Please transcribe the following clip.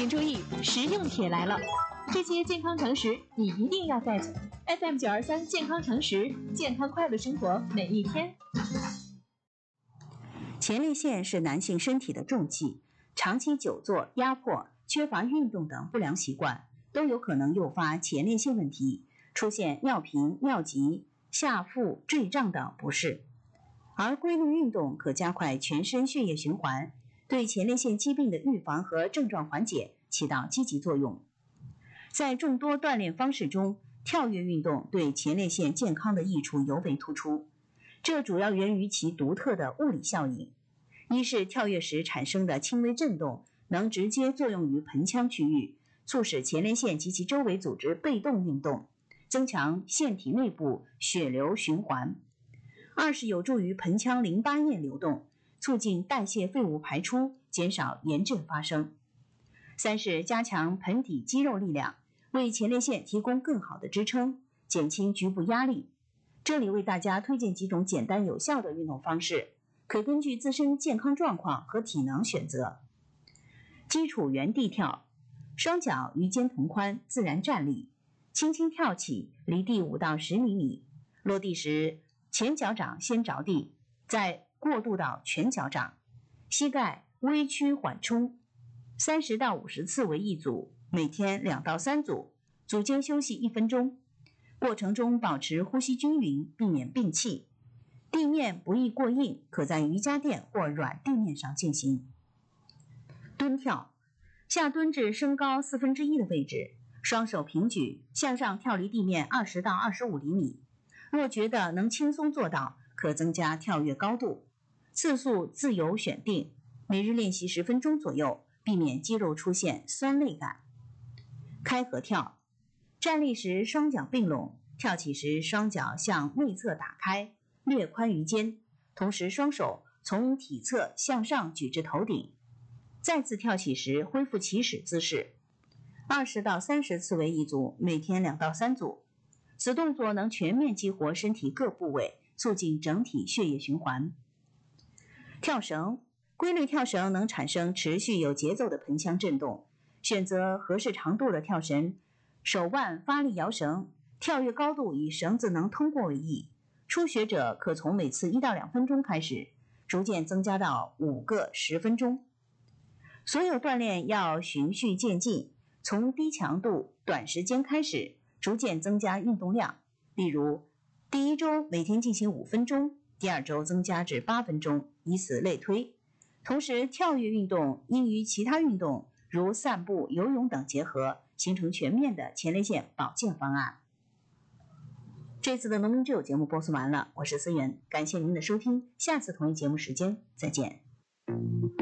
请注意，实用帖来了！这些健康常识你一定要带走。FM923健康常识，健康快乐生活每一天。 前列腺是男性身体的重器，长期久坐、压迫、缺乏运动等不良习惯都有可能诱发前列腺问题，出现尿频、尿急、下腹坠胀等不适。而规律运动可加快全身血液循环，对前列腺疾病的预防和症状缓解起到积极作用。在众多锻炼方式中，跳跃运动对前列腺健康的益处尤为突出，这主要源于其独特的物理效应。一是跳跃时产生的轻微振动能直接作用于盆腔区域，促使前列腺及其周围组织被动运动，增强腺体内部血流循环。二是有助于盆腔淋巴液流动，促进代谢废物排出，减少炎症发生。三是加强盆底肌肉力量，为前列腺提供更好的支撑，减轻局部压力。这里为大家推荐几种简单有效的运动方式，可根据自身健康状况和体能选择。基础原地跳，双脚与肩同宽，自然站立，轻轻跳起，离地5到10厘米，落地时前脚掌先着地，再过渡到全脚掌，膝盖微屈缓冲，30到50次为一组，每天2到3组，组间休息1分钟。过程中保持呼吸均匀，避免闭气。地面不宜过硬，可在瑜伽垫或软地面上进行。蹲跳，下蹲至身高1/4的位置，双手平举，向上跳离地面20到25厘米。若觉得能轻松做到，可增加跳跃高度，次数自由选定，每日练习10分钟左右，避免肌肉出现酸累感。开合跳，站立时双脚并拢，跳起时双脚向内侧打开，略宽于肩，同时双手从体侧向上举至头顶。再次跳起时恢复起始姿势。20到30次为一组，每天2到3组。此动作能全面激活身体各部位，促进整体血液循环。跳绳，规律跳绳能产生持续有节奏的盆腔振动，选择合适长度的跳绳，手腕发力摇绳，跳跃高度以绳子能通过为宜。初学者可从每次1到2分钟开始，逐渐增加到5个10分钟。所有锻炼要循序渐进，从低强度短时间开始，逐渐增加运动量。例如第1周每天进行5分钟，第2周增加至8分钟，以此类推。同时跳跃运动应与其他运动如散步、游泳等结合，形成全面的前列腺保健方案。这次的农民之友节目播送完了，我是思源，感谢您的收听，下次同一节目时间再见。